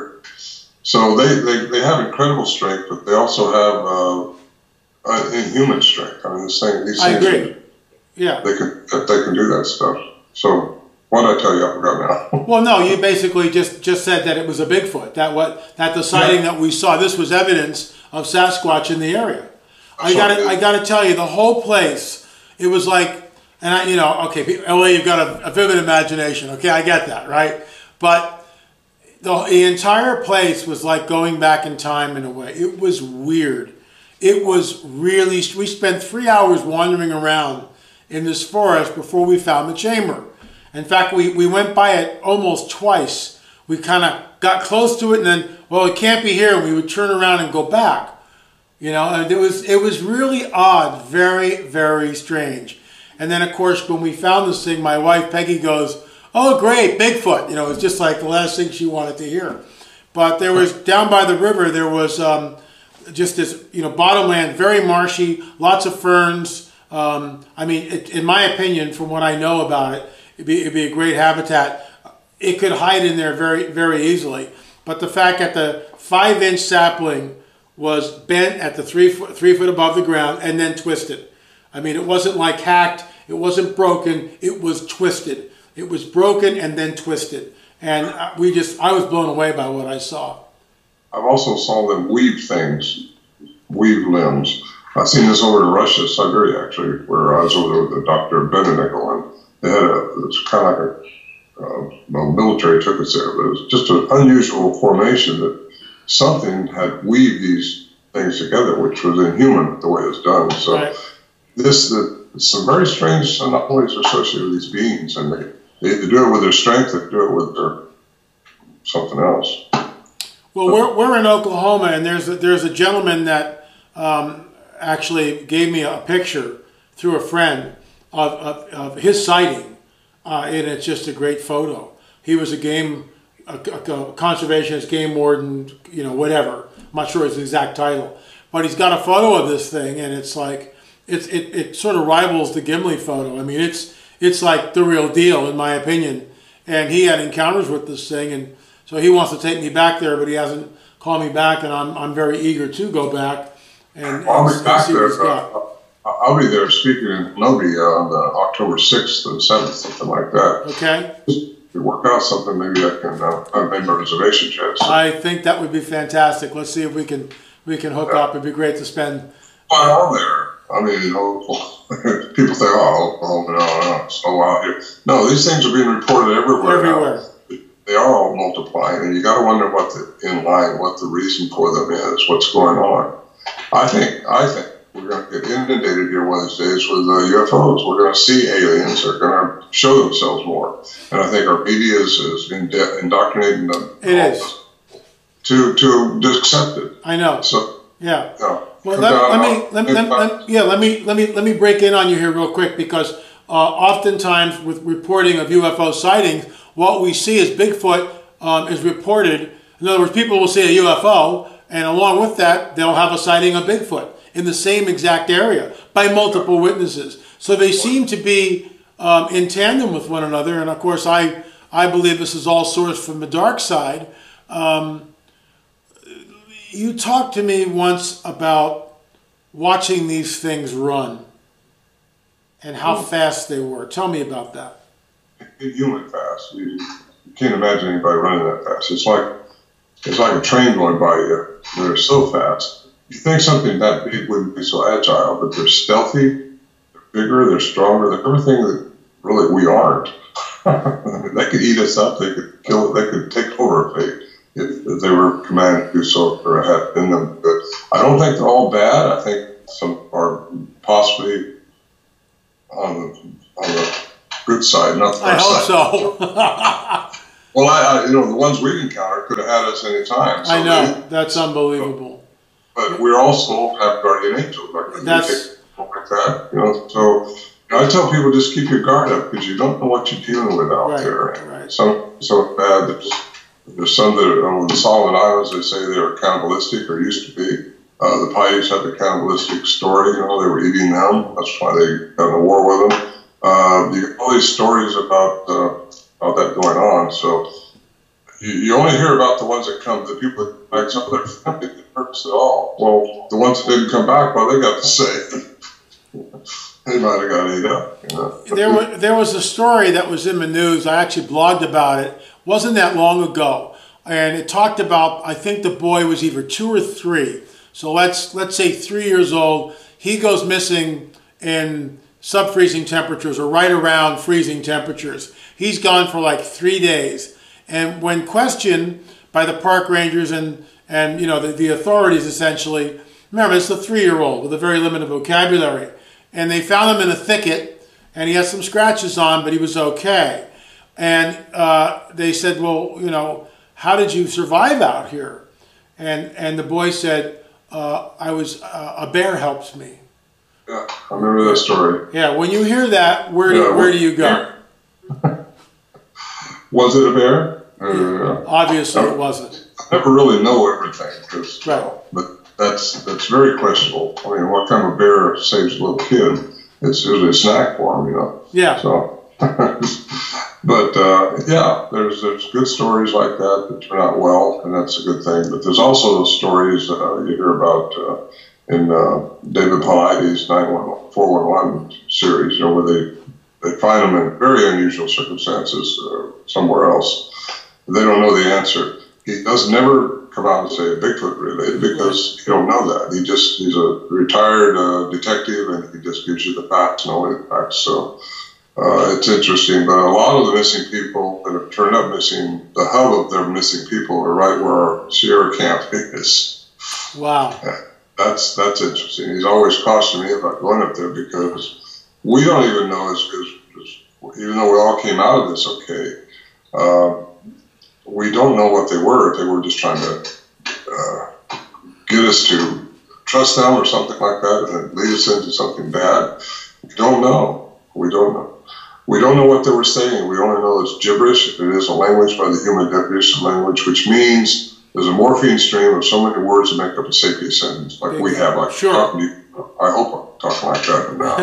Speaker 2: So they, they, they have incredible strength, but they also have uh, uh, inhuman strength. I mean, this thing, these
Speaker 1: I
Speaker 2: things,
Speaker 1: agree.
Speaker 2: Are,
Speaker 1: yeah,
Speaker 2: they can they can do that stuff. So what did I tell you? I forgot now.
Speaker 1: Well, no, you basically just, just said that it was a Bigfoot. That what that the sighting yeah. that we saw. This was evidence of Sasquatch in the area. I got to I got to tell you, the whole place. It was like, and I, you know, okay, L A, you've got a, a vivid imagination. Okay, I get that, right? But the, the entire place was like going back in time in a way. It was weird. It was really. We spent three hours wandering around in this forest before we found the chamber. In fact, we, we went by it almost twice. We kind of got close to it and then, well, it can't be here. And we would turn around and go back. You know, and it was, it was really odd, very, very strange. And then, of course, when we found this thing, my wife, Peggy, goes, oh, great, Bigfoot. You know, it was just like the last thing she wanted to hear. But there was, down by the river, there was um, just this, you know, bottomland, very marshy, lots of ferns. Um, I mean, it, in my opinion, from what I know about it, It'd be, it'd be a great habitat. It could hide in there very, very easily. But the fact that the five-inch sapling was bent at the three foot, three foot above the ground and then twisted. I mean, it wasn't like hacked. It wasn't broken. It was twisted. It was broken and then twisted. And we just, I was blown away by what I saw.
Speaker 2: I've also saw them weave things, weave limbs. I've seen this over in Russia, Siberia, actually, where I was over there with the Doctor Benedict, and they had a, it was kind of like a, uh, well, military took us there, but it was just an unusual formation that something had weaved these things together, which was inhuman the way it's done. So right. this, the, some very strange anomalies are associated with these beings, and they, they either do it with their strength or do it with their something else.
Speaker 1: Well, we're, we're in Oklahoma, and there's a, there's a gentleman that um, actually gave me a picture through a friend Of, of, of his sighting, uh, and it's just a great photo. He was a game, a, a conservationist, game warden, you know, whatever. I'm not sure his exact title, but he's got a photo of this thing, and it's like, it's it, it sort of rivals the Gimli photo. I mean, it's it's like the real deal, in my opinion. And he had encounters with this thing, and so he wants to take me back there, but he hasn't called me back, and I'm I'm very eager to go back and,
Speaker 2: I'll
Speaker 1: and,
Speaker 2: be back
Speaker 1: and see
Speaker 2: there.
Speaker 1: what he's got.
Speaker 2: I'll be there speaking in Novi on uh, October sixth and seventh, something like that.
Speaker 1: Okay.
Speaker 2: If you work out something, maybe I can. Uh, I've made my reservation yet. So.
Speaker 1: I think that would be fantastic. Let's see if we can we can hook yeah. up. It'd be great to spend.
Speaker 2: Why are there? I mean, you know, people say, "Oh, oh no, no, it's so out here." No, these things are being reported everywhere.
Speaker 1: Everywhere.
Speaker 2: Now. They are all multiplying, and you got to wonder what the in line, what the reason for them is, what's going on. I think. I think. We're going to get inundated here one of these days with uh, U F Os. We're going to see aliens. They're going to show themselves more. And I think our media is, is inde- indoctrinating them
Speaker 1: it is.
Speaker 2: to to to accept it.
Speaker 1: I know.
Speaker 2: So
Speaker 1: yeah.
Speaker 2: yeah.
Speaker 1: Well, let, let me let, let, let, yeah let me let me let me break in on you here real quick, because uh, oftentimes with reporting of U F O sightings, what we see is Bigfoot um, is reported. In other words, people will see a U F O, and along with that, they'll have a sighting of Bigfoot in the same exact area by multiple witnesses. So they seem to be um, in tandem with one another. And of course, I, I believe this is all sourced from the dark side. Um, you talked to me once about watching these things run and how fast they were. Tell me about that.
Speaker 2: Human fast. You, you can't imagine anybody running that fast. It's like, it's like a train going by you. They're so fast. You think something that big wouldn't be so agile, but they're stealthy, they're bigger, they're stronger, they're everything that really we aren't. They could eat us up, they could kill it, they could take over if they, if, that they were commanded to do so or had in them. But I don't think they're all bad. I think some are possibly on the, on the good side, not the
Speaker 1: I hope
Speaker 2: side.
Speaker 1: so.
Speaker 2: Well, I, I, you know, the ones we've encountered could have had us any time. So
Speaker 1: I know.
Speaker 2: they,
Speaker 1: That's unbelievable.
Speaker 2: But we also have guardian angels. Like
Speaker 1: That's
Speaker 2: like that, you know. So you know, I tell people just keep your guard up because you don't know what you're dealing with out
Speaker 1: right,
Speaker 2: there.
Speaker 1: Right.
Speaker 2: Some so bad. There's, there's some that are on the Solomon Islands. They say they are cannibalistic or used to be. Uh, the Paiutes have a cannibalistic story. You know, they were eating them. That's why they got in a war with them. Uh, you get all these stories about uh, about that going on. So you, you only hear about the ones that come. The people that like some of their family didn't purpose at all. Well, the ones that didn't come back, well, they got to say. They might have got ate up. You know?
Speaker 1: There was there was a story that was in the news. I actually blogged about it. Wasn't that long ago, and it talked about. I think the boy was either two or three. So let's let's say three years old. He goes missing in sub-freezing temperatures or right around freezing temperatures. He's gone for like three days. And when questioned by the park rangers and and you know the, the authorities, essentially, remember it's a three-year-old with a very limited vocabulary. And they found him in a thicket, and he had some scratches on, but he was okay. And uh, they said, well, you know, how did you survive out here? And and the boy said, uh, I was, uh, a bear helps me.
Speaker 2: Yeah, I remember that story.
Speaker 1: Yeah, when you hear that, where do,
Speaker 2: yeah,
Speaker 1: where do you go?
Speaker 2: Was it a bear? Uh,
Speaker 1: Obviously
Speaker 2: I,
Speaker 1: it wasn't.
Speaker 2: I never really know everything, cause,
Speaker 1: right.
Speaker 2: uh, but that's that's very questionable. I mean, what kind of bear saves a little kid? It's usually a snack for him, you know.
Speaker 1: Yeah.
Speaker 2: So, but uh, yeah, there's there's good stories like that that turn out well, and that's a good thing. But there's also those stories uh, you hear about uh, in uh, David Paulides' nine one one four one one series, you know, where they they find them in very unusual circumstances uh, somewhere else. They don't know the answer. He does never come out and say Bigfoot related because you don't know that. He just he's a retired uh, detective and he just gives you the facts and only the facts. So uh, it's interesting. But a lot of the missing people that have turned up missing, the hub of their missing people are right where our Sierra camp is.
Speaker 1: Wow.
Speaker 2: Yeah, that's that's interesting. He's always cautioned me about going up there because we don't even know as, as, as even though we all came out of this okay. Um, We don't know what they were. If they were just trying to uh, get us to trust them or something like that and lead us into something bad. We don't know. We don't know. We don't know what they were saying. We only know it's gibberish. If it is a language by the human definition language, which means there's a morphine stream of so many words that make up a sapient sentence, like we have. Like
Speaker 1: sure.
Speaker 2: talking to you. I hope I'm talking like that now.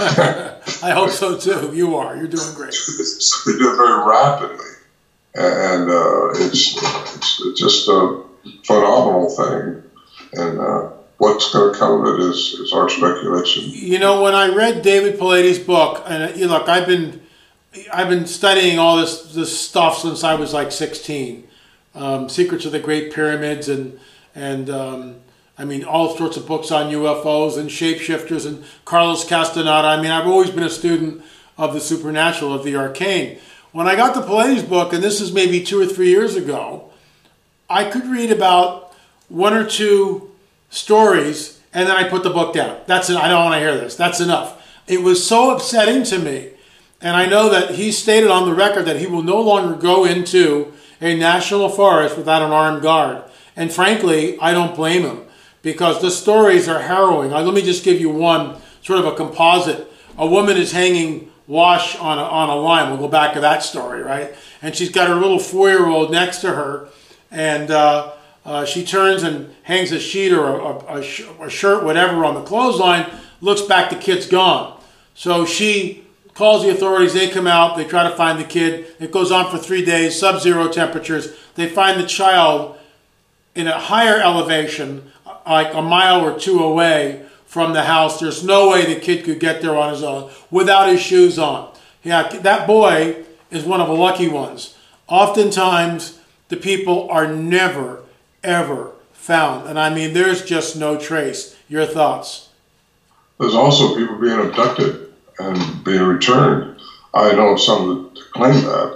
Speaker 1: I hope so too. You are. You're doing great.
Speaker 2: They do it very rapidly. And uh, it's, it's it's just a phenomenal thing, and uh, what's going to come of it is, is our speculation.
Speaker 1: You know, when I read David Paulides' book, and you look, I've been I've been studying all this this stuff since I was like sixteen, um, Secrets of the Great Pyramids, and and um, I mean all sorts of books on U F Os and shapeshifters and Carlos Castaneda. I mean, I've always been a student of the supernatural, of the arcane. When I got the Paulides book, and this is maybe two or three years ago, I could read about one or two stories, and then I put the book down. That's it. I don't want to hear this. That's enough. It was so upsetting to me. And I know that he stated on the record that he will no longer go into a national forest without an armed guard. And frankly, I don't blame him, because the stories are harrowing. Let me just give you one, sort of a composite. A woman is hanging wash on a, on a line. We'll go back to that story, right? And she's got her little four-year-old next to her, and uh, uh, she turns and hangs a sheet or a, a, a shirt, whatever, on the clothesline, looks back, the kid's gone. So she calls the authorities, they come out, they try to find the kid. It goes on for three days, sub-zero temperatures. They find the child in a higher elevation, like a mile or two away from the house. There's no way the kid could get there on his own without his shoes on. Yeah, that boy is one of the lucky ones. Oftentimes, the people are never, ever found. And I mean, there's just no trace. Your thoughts?
Speaker 2: There's also people being abducted and being returned. I know of some that claim that.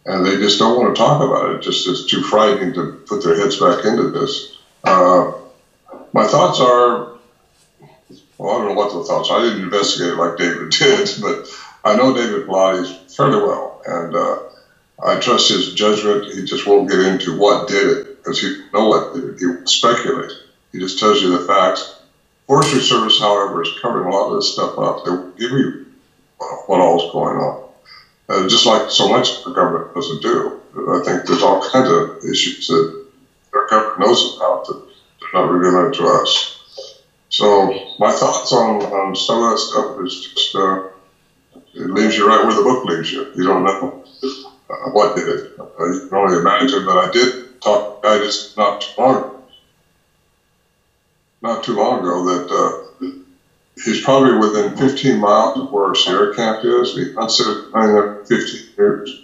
Speaker 2: and they just don't want to talk about it. Just it's too frightening to put their heads back into this. Uh, my thoughts are, well, I don't know what the thoughts are. I didn't investigate it like David did, but I know David Pilates fairly well, and uh, I trust his judgment. He just won't get into what did it, because he doesn't know what did it. He won't speculate. He just tells you the facts. Forestry Service, however, is covering a lot of this stuff up. They will give you what all is going on. Uh, just like so much the government doesn't do. I think there's all kinds of issues that our government knows about that they're not revealing to us. So my thoughts on, on some of that stuff is just, uh, it leaves you right where the book leaves you. You don't know uh, what did it. Uh, you can only imagine, but I did talk to a guy just not too long, not too long ago that uh, he's probably within fifteen miles of where our Sierra camp is. He considered playing there fifteen years.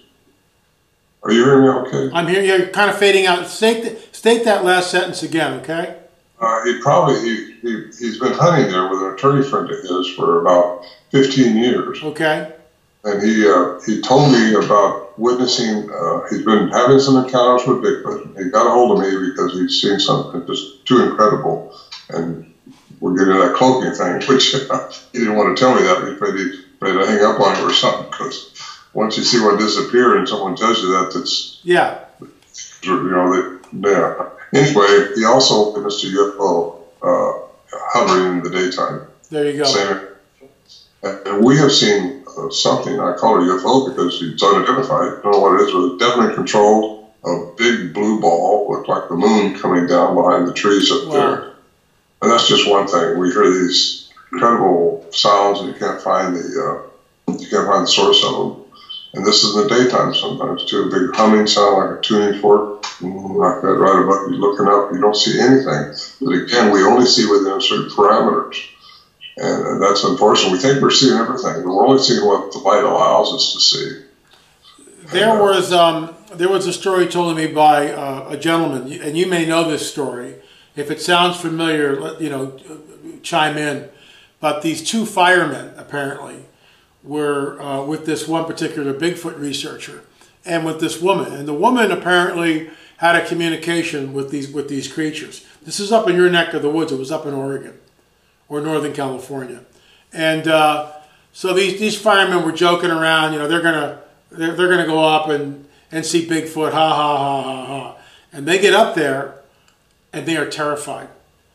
Speaker 2: Are you hearing me okay?
Speaker 1: I'm hearing you kind of fading out. State, the, state that last sentence again, okay?
Speaker 2: Uh, he probably, he, he, he's been hunting there with an attorney friend of his for about fifteen years.
Speaker 1: Okay.
Speaker 2: And he uh, he told me about witnessing, uh, he's been having some encounters with Bigfoot. He got a hold of me because he'd seen something just too incredible. And we're getting that cloaking thing, which uh, he didn't want to tell me that. He afraid he'd afraid to hang up on you or something, because once you see one disappear and someone tells you that, that's,
Speaker 1: yeah,
Speaker 2: you know, they, yeah. Anyway, he also witnessed a U F O uh, hovering in the daytime.
Speaker 1: There you go.
Speaker 2: Same, and we have seen uh, something, I call it a U F O because it's unidentified. I don't know what it is, but definitely controlled a big blue ball, looked like the moon coming down behind the trees up wow. there. And that's just one thing. We hear these incredible sounds, and you can't find the uh, you can't find the source of them. And this is in the daytime sometimes too. A big humming sound like a tuning fork, like that right above you, looking up. You don't see anything. But again, we only see within certain parameters, and, and that's unfortunate. We think we're seeing everything, but we're only seeing what the light allows us to see.
Speaker 1: There and, uh, was um, there was a story told to me by uh, a gentleman, and you may know this story. If it sounds familiar, let, you know, chime in. But these two firemen, apparently, were uh, with this one particular Bigfoot researcher and with this woman. And the woman apparently had a communication with these with these creatures. This is up in your neck of the woods. It was up in Oregon or Northern California. And uh, so these, these firemen were joking around. You know, they're going to they're, they're gonna go up and, and see Bigfoot, ha, ha, ha, ha, ha. And they get up there, and they are terrified.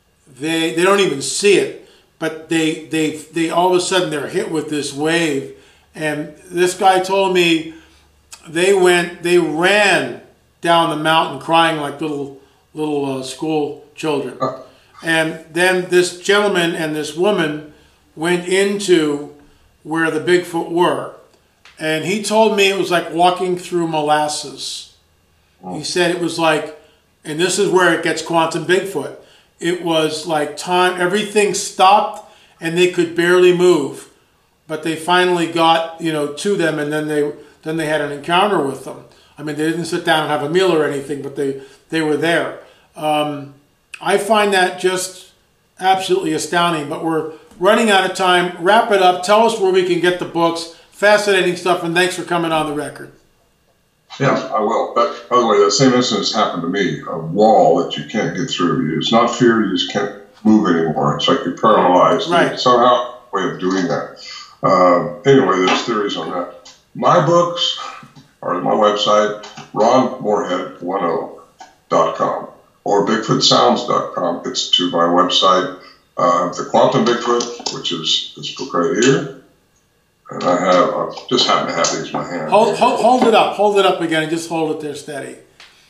Speaker 1: They they don't even see it, but they they they all of a sudden they're hit with this wave. And this guy told me they went they ran down the mountain crying like little little uh, school children. And then this gentleman and this woman went into where the Bigfoot were, and he told me it was like walking through molasses. He said it was like. And this is where it gets quantum Bigfoot. It was like time, everything stopped and they could barely move. But they finally got, you know, to them, and then they then they had an encounter with them. I mean, they didn't sit down and have a meal or anything, but they, they were there. Um, I find that just absolutely astounding, but we're running out of time. Wrap it up. Tell us where we can get the books. Fascinating stuff, and thanks for coming on the record.
Speaker 2: Yeah, I will. But, by the way, that same instance happened to me, a wall that you can't get through. It's not fear, you just can't move anymore. It's like you're paralyzed.
Speaker 1: Right.
Speaker 2: There's somehow a way of doing that. Um, anyway, there's theories on that. My books are on my website, ron moorhead ten dot com or bigfoot sounds dot com. It's to my website. Uh, the Quantum Bigfoot, which is this book right here. And I have, I just happen to have these in my hand.
Speaker 1: Hold, hold, hold it up. Hold it up again and just hold it there steady.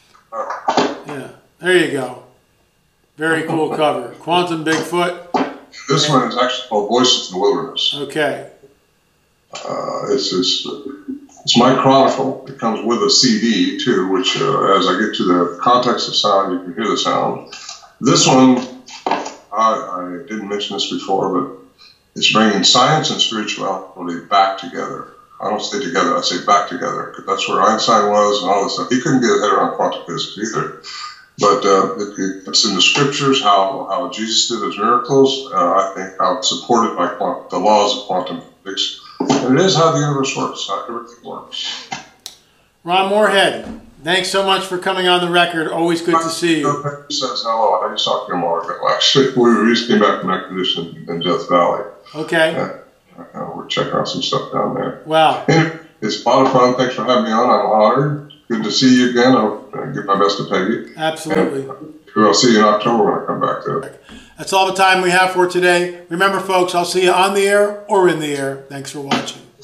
Speaker 1: Yeah, there you go. Very cool cover. Quantum Bigfoot.
Speaker 2: This and, one is actually called Voices in the Wilderness.
Speaker 1: Okay.
Speaker 2: Uh, it's, it's, it's my chronicle. It comes with a C D, too, which uh, as I get to the context of sound, you can hear the sound. This one, I, I didn't mention this before, but it's bringing science and spirituality back together. I don't say together, I say back together, because that's where Einstein was and all this stuff. He couldn't get his head around quantum physics either. But uh, it, it's in the scriptures how, how Jesus did his miracles. Uh, I think how it's supported by quant- the laws of quantum physics. And it is how the universe works, how everything works.
Speaker 1: Ron Moorhead, thanks so much for coming on the record. Always good to see you.
Speaker 2: He says hello. I just talked to him a while ago. Actually, we just came back from an expedition in Death Valley.
Speaker 1: Okay.
Speaker 2: Uh, uh, we're checking out some stuff down there.
Speaker 1: Wow.
Speaker 2: Anyway, it's a lot of fun. Thanks for having me on. I'm honored. Good to see you again. I'll uh, give my best to Peggy.
Speaker 1: Absolutely.
Speaker 2: And I'll see you in October when I come back to it.
Speaker 1: That's all the time we have for today. Remember, folks, I'll see you on the air or in the air. Thanks for watching.